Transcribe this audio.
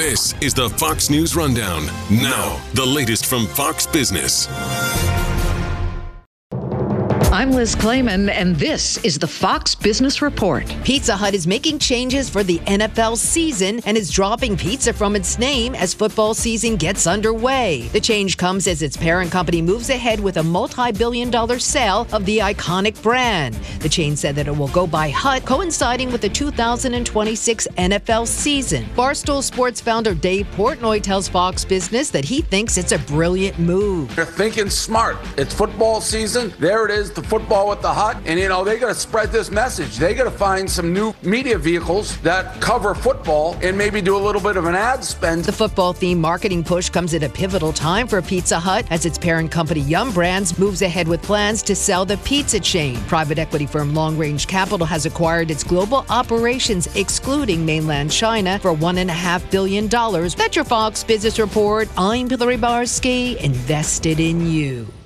This is the Fox News Rundown. Now, the latest from Fox Business. I'm Liz Clayman, and this is the Fox Business Report. Pizza Hut is making changes for the NFL season and is dropping pizza from its name as football season gets underway. The change comes as its parent company moves ahead with a multi-billion-dollar sale of the iconic brand. The chain said that it will go by Hut, coinciding with the 2026 NFL season. Barstool Sports founder Dave Portnoy tells Fox Business that he thinks it's a brilliant move. They're thinking smart. It's football season. There it is, the football with the Hut. And, they got to spread this message. They got to find some new media vehicles that cover football and maybe do a little bit of an ad spend. The football-themed marketing push comes at a pivotal time for Pizza Hut as its parent company Yum Brands moves ahead with plans to sell the pizza chain. Private equity firm Long Range Capital has acquired its global operations, excluding mainland China, for $1.5 billion. That's your Fox Business Report. I'm Hillary Barsky, invested in you.